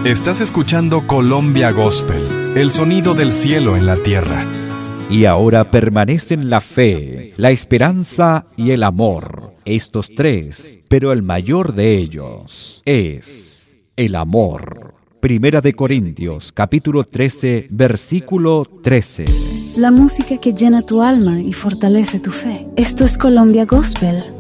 Estás escuchando Colombia Gospel, el sonido del cielo en la tierra. Y ahora permanecen la fe, la esperanza y el amor, estos tres, pero el mayor de ellos es el amor. Primera de Corintios, capítulo 13, versículo 13. La música que llena tu alma y fortalece tu fe. Esto es Colombia Gospel,